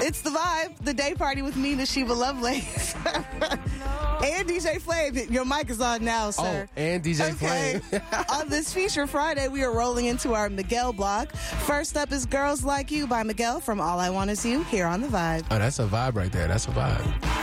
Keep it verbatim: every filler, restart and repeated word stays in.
It's the vibe, the day party with me, Nashiba Lovelace. And D J Flame. Your mic is on now, sir. Oh, and D J okay. Flame. On this Feature Friday, we are rolling into our Miguel block. First up is Girls Like You by Miguel from All I Want Is You here on The Vibe. Oh, that's a vibe right there. That's a vibe.